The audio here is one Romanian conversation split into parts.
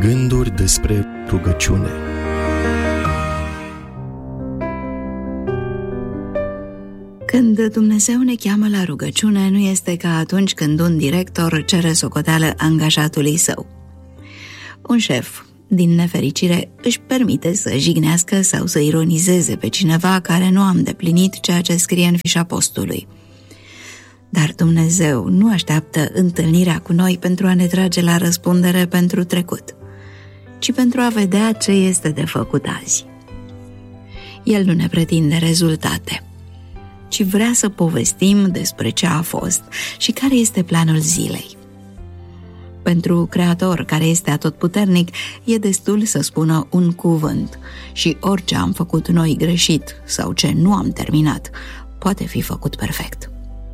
Gânduri despre rugăciune. Când Dumnezeu ne cheamă la rugăciune, nu este ca atunci când un director cere socoteală angajatului său. Un șef, din nefericire, își permite să jignească sau să ironizeze pe cineva care nu a îndeplinit ceea ce scrie în fișa postului. Dar Dumnezeu nu așteaptă întâlnirea cu noi pentru a ne trage la răspundere pentru trecut, ci pentru a vedea ce este de făcut azi. El nu ne pretinde rezultate, ci vrea să povestim despre ce a fost și care este planul zilei. Pentru Creator, care este atotputernic, e destul să spună un cuvânt și orice am făcut noi greșit sau ce nu am terminat poate fi făcut perfect.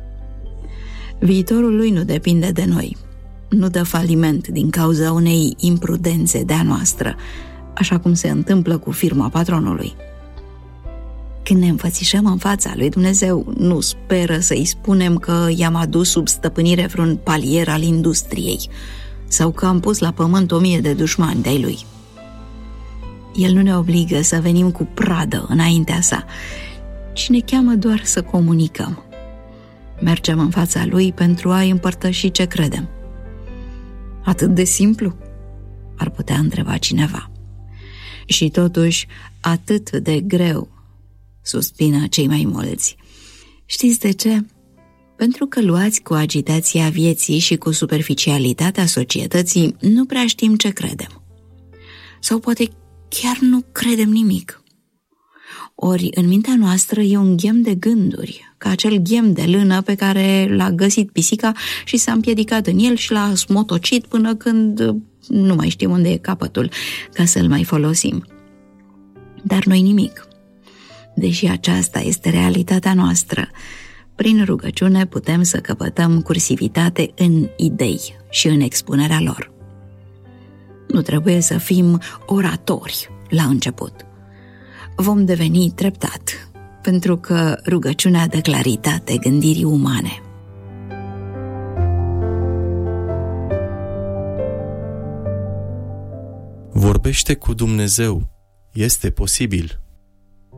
Viitorul lui nu depinde de noi, nu dă faliment din cauza unei imprudențe de-a noastră, așa cum se întâmplă cu firma patronului. Când ne înfățișăm în fața lui Dumnezeu, nu speră să-i spunem că i-am adus sub stăpânire vreun palier al industriei sau că am pus la pământ 1000 de dușmani de-ai lui. El nu ne obligă să venim cu pradă înaintea sa, ci ne cheamă doar să comunicăm. Mergem în fața lui pentru a-i împărtăși ce credem. Atât de simplu? Ar putea întreba cineva. Și totuși atât de greu, suspină cei mai mulți. Știți de ce? Pentru că luați cu agitația vieții și cu superficialitatea societății, nu prea știm ce credem. Sau poate chiar nu credem nimic. Ori în mintea noastră e un ghem de gânduri, ca acel ghem de lână pe care l-a găsit pisica și s-a împiedicat în el și l-a smotocit până când nu mai știm unde e capătul, ca să-l mai folosim. Dar noi nimic. Deși aceasta este realitatea noastră, prin rugăciune putem să căpătăm cursivitate în idei și în expunerea lor. Nu trebuie să fim oratori la început. Vom deveni treptat, pentru că rugăciunea dă claritate gândirii umane. Vorbește cu Dumnezeu. Este posibil.